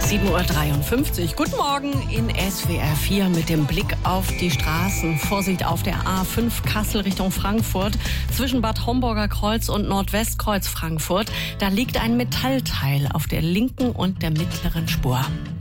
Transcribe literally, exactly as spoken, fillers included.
sieben Uhr dreiundfünfzig. Guten Morgen in S W R vier mit dem Blick auf die Straßen. Vorsicht auf der A fünf Kassel Richtung Frankfurt. Zwischen Bad Homburger Kreuz und Nordwestkreuz Frankfurt. Da liegt ein Metallteil auf der linken und der mittleren Spur.